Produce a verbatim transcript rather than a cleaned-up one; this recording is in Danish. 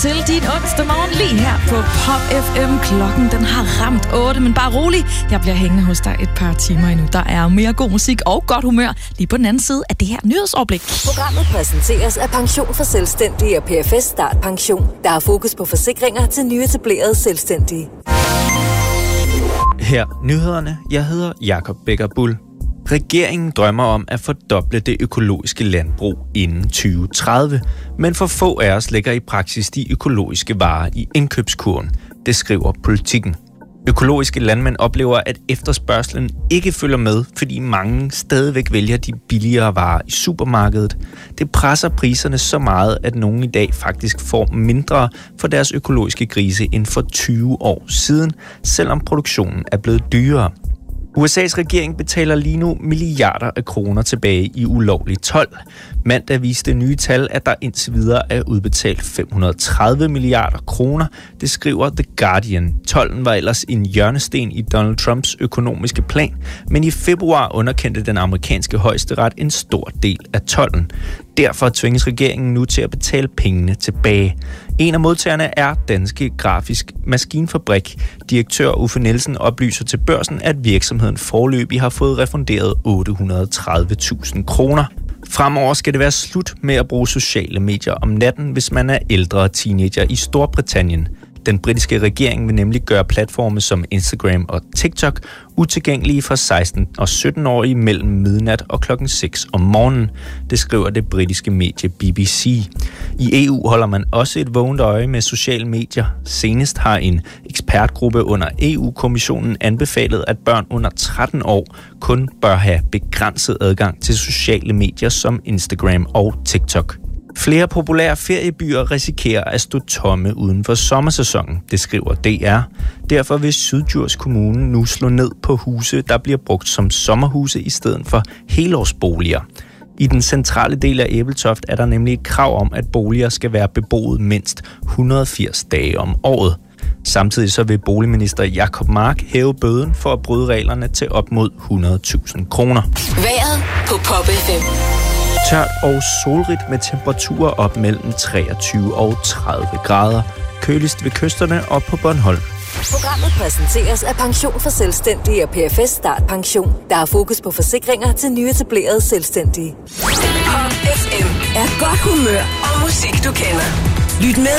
til din onsdag morgen lige her på Pop F M. Klokken den har ramt otte, men bare rolig. Jeg bliver hængende hos dig et par timer endnu. Der er mere god musik og godt humør lige på den anden side af det her nyhedsoverblik. Programmet præsenteres af Pension for Selvstændige og P F S Start Pension, der har fokus på forsikringer til nyetablerede selvstændige. Her nyhederne. Jeg hedder Jakob Becker Bull. Regeringen drømmer om at fordoble det økologiske landbrug inden tyve tredive, men for få af os lægger i praksis de økologiske varer i indkøbskurven. Det skriver Politikken. Økologiske landmænd oplever, at efterspørgselen ikke følger med, fordi mange stadigvæk vælger de billigere varer i supermarkedet. Det presser priserne så meget, at nogen i dag faktisk får mindre for deres økologiske grise end for tyve år siden, selvom produktionen er blevet dyrere. U S A's regering betaler lige nu milliarder af kroner tilbage i ulovlig told. Mandag viste nye tal, at der indtil videre er udbetalt fem hundrede og tredive milliarder kroner. Det skriver The Guardian. Tolden var ellers en hjørnesten i Donald Trumps økonomiske plan, men i februar underkendte den amerikanske højesteret en stor del af tolden. Derfor tvinges regeringen nu til at betale pengene tilbage. En af modtagerne er Danske Grafisk Maskinfabrik. Direktør Uffe Nielsen oplyser til Børsen, at virksomheden foreløbig har fået refunderet otte hundrede og tredive tusind kroner. Fremover skal det være slut med at bruge sociale medier om natten, hvis man er ældre teenager i Storbritannien. Den britiske regering vil nemlig gøre platforme som Instagram og TikTok utilgængelige for seksten- og sytten-årige mellem midnat og klokken seks om morgenen. Det skriver det britiske medie B B C. I E U holder man også et vågent øje med sociale medier. Senest har en ekspertgruppe under E U-kommissionen anbefalet, at børn under tretten år kun bør have begrænset adgang til sociale medier som Instagram og TikTok. Flere populære feriebyer risikerer at stå tomme uden for sommersæsonen, det skriver D R. Derfor vil Syddjurs Kommune nu slå ned på huse, der bliver brugt som sommerhuse i stedet for helårsboliger. I den centrale del af Ebeltoft er der nemlig et krav om, at boliger skal være beboet mindst et hundrede og firs dage om året. Samtidig så vil boligminister Jacob Mark hæve bøden for at bryde reglerne til op mod hundrede tusind kroner. Vejret på Pop F M. Tørt og solrigt med temperaturer op mellem treogtyve og tredive grader. Køligst ved kysterne og på Bornholm. Programmet præsenteres af Pension for Selvstændige og P F S Start Pension, der har fokus på forsikringer til nyetablerede selvstændige. Pop F M er godt humør og musik, du kender. Lyt med